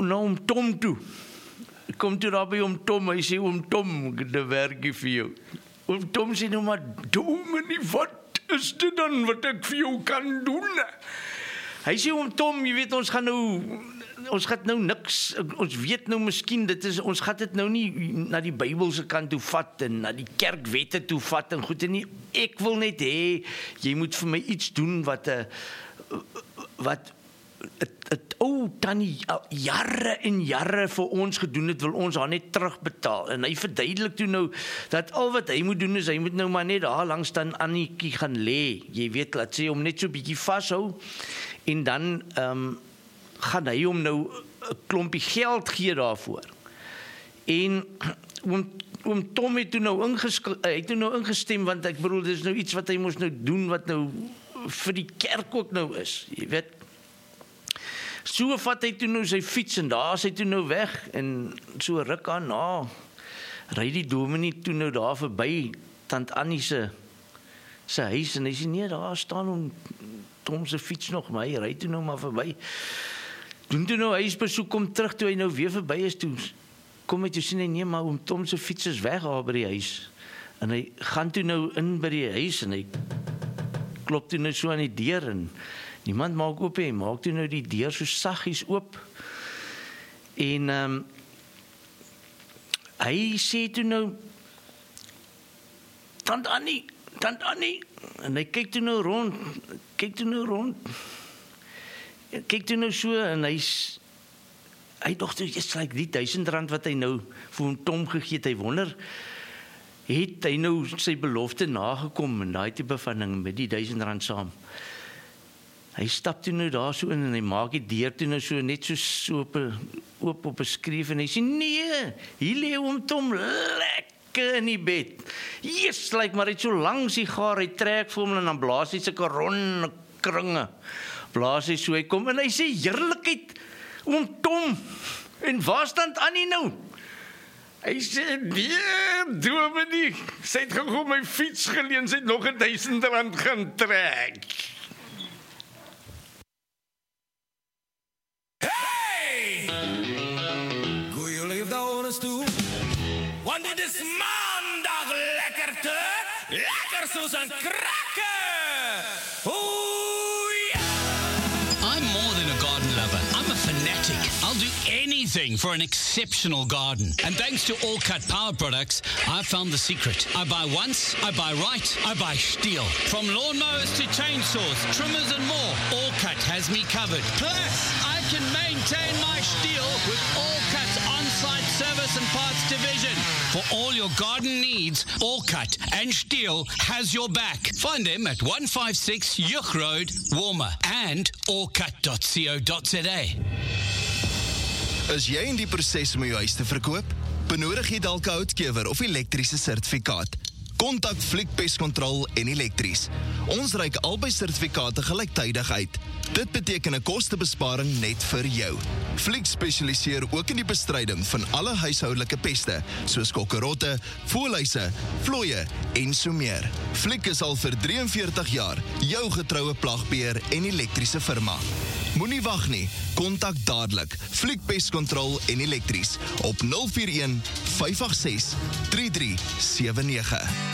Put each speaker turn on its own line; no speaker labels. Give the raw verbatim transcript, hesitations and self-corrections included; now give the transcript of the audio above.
na oom Tom toe. Ek kom toe daar by oom Tom, hy sê, oom Tom, ek het 'n werkie vir jou. Oom Tom sê nou maar, dominee, wat is dit dan wat ek vir jou kan doen? Hy sê, oom Tom, jy weet, ons gaan nou, ons gaan nou niks, ons weet nou miskien, dit is, ons gaan dit nou nie na die Bybelse kant toe vat, en na die kerkwette toe vat, en goed, en nie, ek wil net hê, jy moet vir my iets doen, wat, uh, wat, het, het ou tannie jare en jare vir ons gedoen het, wil ons haar net terugbetaal, en hy verduidelik toe nou, dat al wat hy moet doen is, hy moet nou maar net daar langs dan Anniekie gaan lê, jy weet, laat sê, om net so bietjie vashou, en dan, um, gaan hy hom nou 'n klompie geld gee daarvoor, en, oom, oom Tom het toe nou, het toe nou ingestem, want ek bedoel, dit is nou iets wat hy moes nou doen, wat nou, vir die kerk ook nou is, jy weet, so vat hy toe nou sy fiets, en daar is hy toe nou weg, en so ruk aan na, ry die dominee toe nou daar verby, tant Annie se, sy huis, en hy sê, nee, daar staan hom, Tom se fiets nog, maar hy ry toe nou maar verby, doen toe nou huisbesoek, kom terug, toe hy nou weer verby is, toe kom hy toe sê, nee, maar oom Tom se fiets is weg daar by die huis, en hy gaan toe nou in by die huis, en hy klop toe nou so aan die deur, en niemand maak oop, hy maak toe nou die deur so saggies oop, en um, hy sê toe nou, tant Annie, tant Annie, en hy kyk toe nou rond, kyk toe nou rond, kyk toe nou so, en hy hy dog toe, just like die duisend rand wat hy nou vir hom Tom gegee het, hy wonder, het hy nou sy belofte nagekom, en daai tipe van ding, met die duisend rand saam. Hy stap toe nou daar so in, en hy maak die deur toe nou so, net so, so op, op op 'n skreef, en hy sê, nee, hier lê oom Tom, lekker in die bed. Yes, like, maar hy het so lang sigaar, hy trek vir hom, en dan blaas hy sulke ronde kringe, blaas hy so, hy kom, en hy sê, heerlikheid, oom Tom, en waar staan Annie nou? Hy sê, nee, dominee, sy het gewoon my fiets geleen, sy het nog een duisend rand gaan trek.
Hey! Goeie leef daar ons toe, want dit is maandag lekker te, lekker soos een krakker. Oeh, ja!
I'm more than a garden lover. I'm a fanatic. I'll do anything for an exceptional garden. And thanks to All Cut Power Products, I found the secret. I buy once, I buy right, I buy Stihl. From lawnmowers to chainsaws, trimmers and more, All Cut has me covered. Plus, I can maintain my Stihl with All Cut's on-site service and parts division. For all your garden needs, All Cut and Stihl has your back. Find them at one fifty-six Juk Road, Warmer, and all cut dot co dot za.
Is jy in die proses om jou huis te verkoop? Benodig jy dalk 'n houtkewer of elektriese sertifikaat? Kontak Fliek Pest Control en Elektries. Ons reik albei sertifikate gelyktydig uit. Dit beteken 'n kostebesparing net vir jou. Fliek spesialiseer ook in die bestryding van alle huishoudelike peste, soos kokkerotte, voëlhuise, vlooie en so meer. Fliek is al vir drie en veertig jaar jou getroue plagbeheer en elektriese firma. Moenie wag nie, kontak dadelik Fliek Pest Control en Elektries op nul vier een, vyf agt ses, drie drie sewe nege.